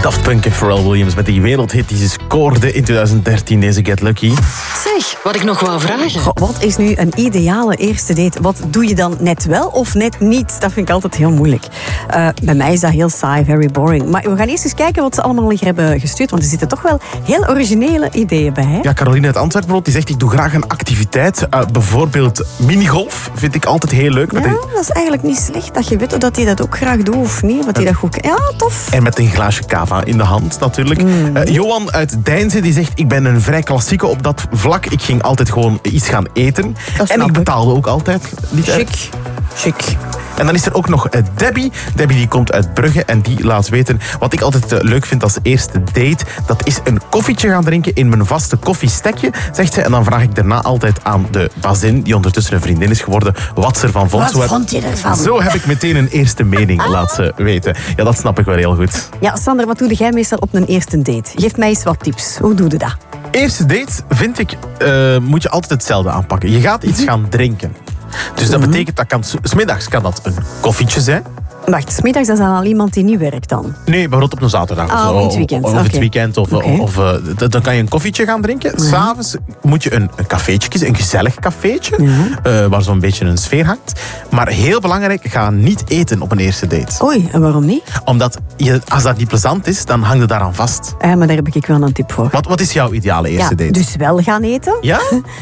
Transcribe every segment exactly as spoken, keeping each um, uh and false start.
Daft Punk en Pharrell Williams met die wereldhit die ze scoorde in twintig dertien, deze Get Lucky. Zeg, wat ik nog wou vragen. Goh, wat is nu een ideale eerste date? Wat doe je dan net wel of net niet? Dat vind ik altijd heel moeilijk. Uh, bij mij is dat heel saai, very boring. Maar we gaan eerst eens kijken wat ze allemaal hier hebben gestuurd, want er zitten toch wel heel originele ideeën bij. Hè? Ja, Caroline uit Antwerpen die zegt, ik doe graag een activiteit. Uh, bijvoorbeeld minigolf vind ik altijd heel leuk. Ja, met een... dat is eigenlijk niet slecht dat je weet dat hij dat ook graag doet of niet. Wat hij dat goed... Ja, tof. En met een glaasje cava in de hand natuurlijk. Mm. Uh, Johan uit Deinze die zegt, ik ben een vrij klassieke op dat vlak. Ik ging altijd gewoon iets gaan eten. En ik betaalde ook altijd. Niet Chic. uit. Chic. En dan is er ook nog Debbie. Debbie die komt uit Brugge en die laat weten wat ik altijd leuk vind als eerste date. Dat is een koffietje gaan drinken in mijn vaste koffiestekje, zegt ze. En dan vraag ik daarna altijd aan de bazin, die ondertussen een vriendin is geworden, wat ze ervan vond. Wat zo vond je ervan? Zo heb ik meteen een eerste mening, laat ze weten. Ja, dat snap ik wel heel goed. Ja, Sander, wat doe jij meestal op een eerste date? Geef mij eens wat tips. Hoe doe je dat? Eerste date, vind ik, uh, moet je altijd hetzelfde aanpakken. Je gaat iets gaan drinken. Dus dat betekent, dat kan, 's middags kan dat een koffietje zijn. Wacht, 's middags is dan al iemand die niet werkt dan? Nee, bijvoorbeeld op een zaterdag. Ah, of, in het weekend. Of, of okay. het weekend. Of, okay. of, uh, dan kan je een koffietje gaan drinken. Ja. 's Avonds moet je een, een cafeetje kiezen, een gezellig cafeetje. Ja. Uh, waar zo'n beetje een sfeer hangt. Maar heel belangrijk, ga niet eten op een eerste date. Oei, en waarom niet? Omdat je, als dat niet plezant is, dan hang je daaraan vast. Ja, maar daar heb ik wel een tip voor. Wat, wat is jouw ideale eerste ja, date? Dus wel gaan eten. Ja?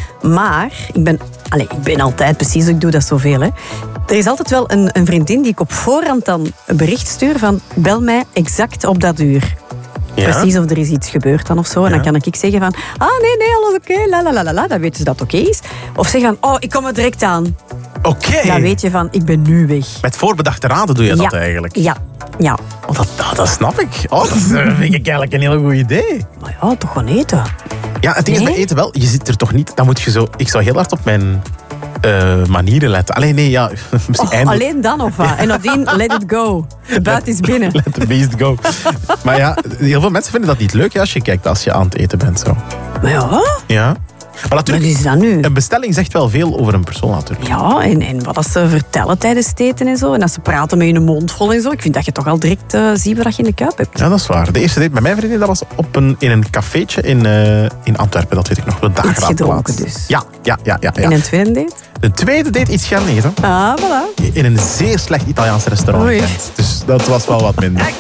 Maar ik ben, allez, ik ben altijd precies, ik doe dat zoveel. Hè. Er is altijd wel een, een vriendin die ik op voorhand dan een bericht stuur van bel mij exact op dat uur. Ja? Precies of er is iets gebeurd dan of zo. En ja. Dan kan ik zeggen van, ah nee, nee, alles oké, okay, la la la la, dan weten ze dat het oké okay is. Of zeggen van, oh, ik kom er direct aan. Oké. Okay. Dan weet je van, ik ben nu weg. Met voorbedachte raden doe je ja. dat eigenlijk? Ja, ja. Oh, dat, dat, dat snap ik. Oh, dat vind ik eigenlijk een heel goed idee. Maar ja, toch gewoon eten. Ja, het ding nee? is bij eten wel, je zit er toch niet, dan moet je zo, ik zou heel hard op mijn uh, manieren letten. Alleen nee, ja. Oh, alleen dan of wat? En nadien, let it go. De buit is binnen. Let the beast go. Maar ja, heel veel mensen vinden dat niet leuk, ja, als je kijkt als je aan het eten bent. Zo. Maar ja? Ja. Maar natuurlijk, wat is dat nu? Een bestelling zegt wel veel over een persoon natuurlijk. Ja, en, en wat ze vertellen tijdens het eten en zo. En als ze praten met hun mond vol en zo. Ik vind dat je toch al direct uh, ziet wat je in de kuip hebt. Ja, dat is waar. De eerste date met mijn vriendin, dat was op een, in een cafeetje in, uh, in Antwerpen. Dat weet ik nog. De iets gedronken dus? Ja, ja, ja, ja, ja. In een tweede date? De tweede date iets gaan eten. Ah, voilà. In een zeer slecht Italiaans restaurant. Oei. Dus dat was wel wat minder.